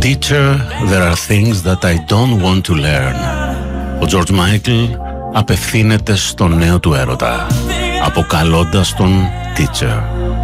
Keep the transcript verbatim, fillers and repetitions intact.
Teacher, there are things that I don't want to learn. Ο George Michael απευθύνεται στον νέο του έρωτα, αποκαλώντας τον Teacher.